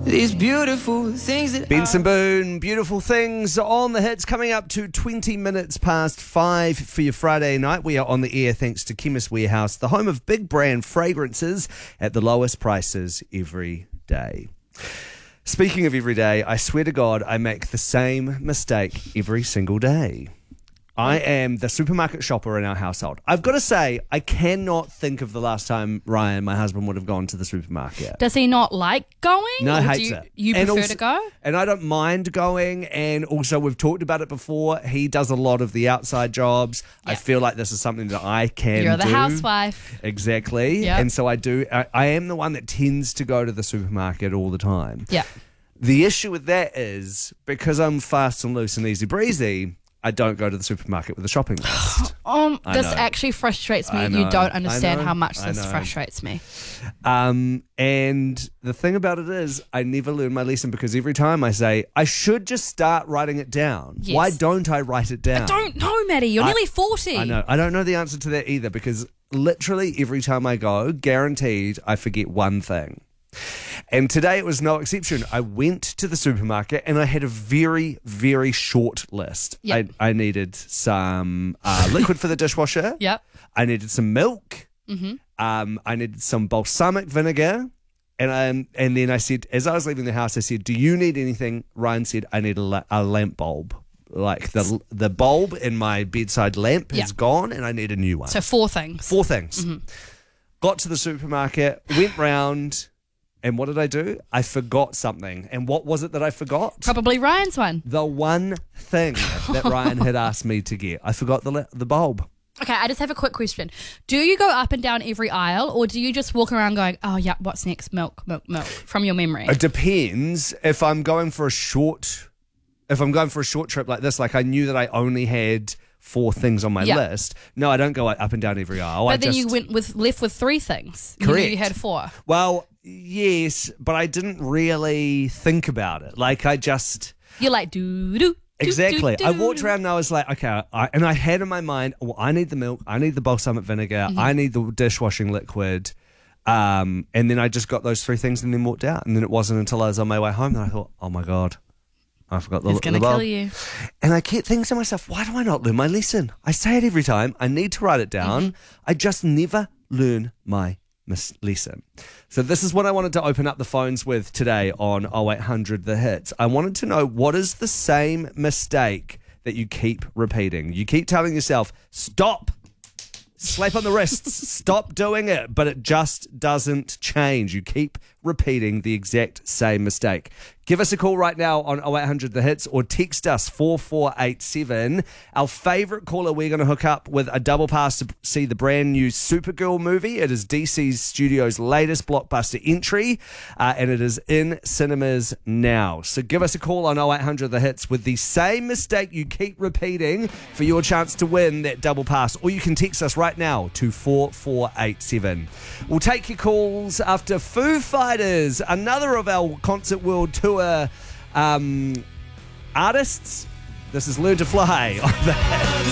These beautiful things that Benson Boone, Beautiful Things on the hits, coming up to 20 minutes past 5 for your Friday night. We are on the air thanks to Chemist Warehouse, the home of big brand fragrances at the lowest prices every day. Speaking of every day, I swear to God, I make the same mistake every single day. I am the supermarket shopper in our household. I've got to say, I cannot think of the last time Ryan, my husband, would have gone to the supermarket. Does he not like going? No, or hates do it. you And prefer also- to go? And I don't mind going. And also, we've talked about it before. He does a lot of the outside jobs. I Yep. feel like this is something that I can You're the do. housewife. Exactly. Yep. And so I do. I am the one that tends to go to the supermarket all the time. Yeah. The issue with that is because I'm fast and loose and easy breezy, I don't go to the supermarket with a shopping list. I This know. actually frustrates me. I You know. don't understand I know. how much I this know. frustrates me. And the thing about it is, I never learn my lesson because every time I say, I should just start writing it down. Yes. Why don't I write it down? Don't know, Maddie. You're nearly 40. I know. I don't know the answer to that either because literally every time I go, guaranteed, I forget one thing. And today it was no exception. I went to the supermarket and I had a very, very short list. Yep. I needed some liquid for the dishwasher. Yep. I needed some milk. Mm-hmm. I needed some balsamic vinegar. And then I said, as I was leaving the house, I said, do you need anything? Ryan said, I need a lamp bulb. Like the bulb in my bedside lamp is gone and I need a new one. So 4 things. 4 things. Mm-hmm. Got to the supermarket, went round, and what did I do? I forgot something. And what was it that I forgot? Probably Ryan's one. The one thing that Ryan had asked me to get. I forgot the bulb. Okay, I just have a quick question. Do you go up and down every aisle or do you just walk around going, oh, yeah, what's next? Milk, from your memory? It depends. If I'm going for a short trip like this, like I knew that I only had 4 things on my list. No, I don't go up and down every aisle. But then you left with 3 things. Correct. You had 4. Well, yes, but I didn't really think about it. Like I just... You're like, doo-doo. Exactly. I walked around and I was like, okay, and I had in my mind, well, I need the milk, I need the balsamic vinegar, I need the dishwashing liquid, and then I just got those 3 things and then walked out. And then it wasn't until I was on my way home that I thought, oh my God, I forgot the It's going to bulb. kill you. And I kept thinking to myself, why do I not learn my lesson? I say it every time. I need to write it down. I just never learn my lesson. So this is what I wanted to open up the phones with today on 0800 The Hits. I wanted to know, what is the same mistake that you keep repeating? You keep telling yourself, stop, slap on the wrists, stop doing it, but it just doesn't change. You keep repeating the exact same mistake. Give us a call right now on 0800 The Hits or text us 4487. Our favourite caller, we're going to hook up with a double pass to see the brand new Supergirl movie. It is DC Studios' latest blockbuster entry, and it is in cinemas now. So give us a call on 0800 The Hits with the same mistake you keep repeating for your chance to win that double pass. Or you can text us right now to 4487. We'll take your calls after Foo Fighters, another of our Concert World Tour artists. This is Learn to Fly on the Hits.